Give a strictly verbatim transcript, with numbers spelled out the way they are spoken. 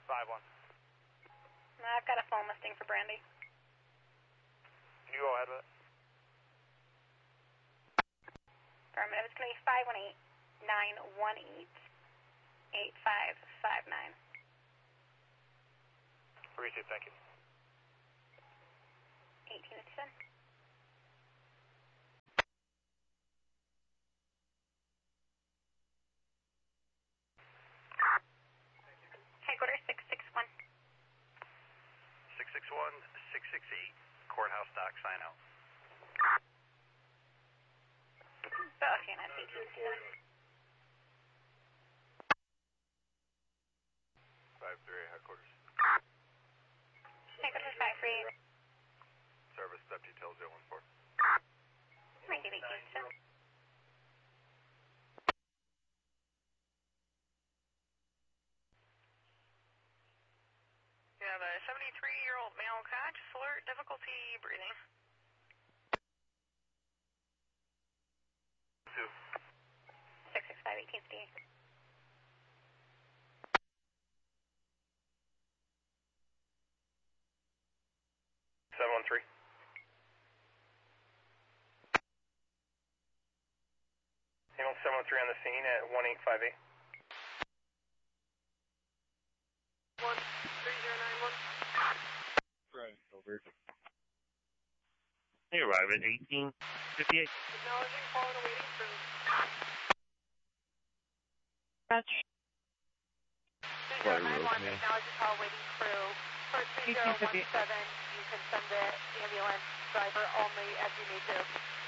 five one. I've got a phone listing for Brandy. You go ahead with it. Affirmative. It's going to be five one eight, nine one eight, eight five five nine. Receive, thank you. eighteen fifty-seven. Headquarters six six one. six six one, six six eight, courthouse dock, sign out. Both units, eighteen fifty-seven. five three eight, headquarters. Headquarters five three eight. Service, step detail zero one four. Receive eighteen fifty-seven. You have a seventy-three-year-old male conscious alert, difficulty breathing. Two. six six five, eighteen fifty-eight. seven one three. Ambulance seven one three on the scene at one eight five eight. one three zero nine one. Right, over. They arrive at eighteen fifty-eight. Acknowledging call and awaiting crew. Roger. three zero nine one, acknowledging call, waiting crew. For three zero one seven, you can send the ambulance driver only as you need to.